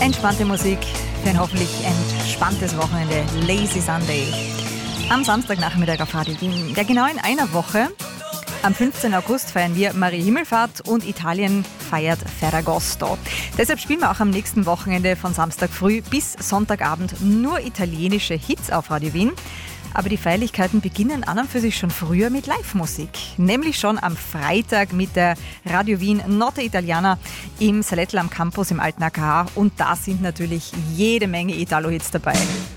Entspannte Musik für ein hoffentlich entspanntes Wochenende. Lazy Sunday. Am Samstagnachmittag auf Radio Wien. Ja, genau in einer Woche. Am 15. August feiern wir Maria Himmelfahrt und Italien feiert Ferragosto. Deshalb spielen wir auch am nächsten Wochenende von Samstag früh bis Sonntagabend nur italienische Hits auf Radio Wien. Aber die Feierlichkeiten beginnen an und für sich schon früher mit Live-Musik. Nämlich schon am Freitag mit der Radio Wien Notte Italiana im Salettl am Campus im alten AKH. Und da sind natürlich jede Menge Italo-Hits dabei.